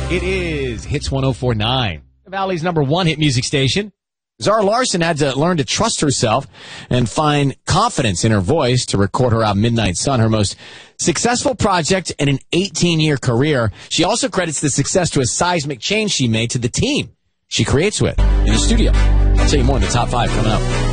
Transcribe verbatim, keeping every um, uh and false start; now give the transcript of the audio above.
It is Hits one oh four point nine, the Valley's number one hit music station. Zara Larsson had to learn to trust herself and find confidence in her voice to record her album Midnight Sun, her most successful project in an eighteen-year career. She also credits the success to a seismic change she made to the team she creates with in the studio. I'll tell you more in the top five coming up.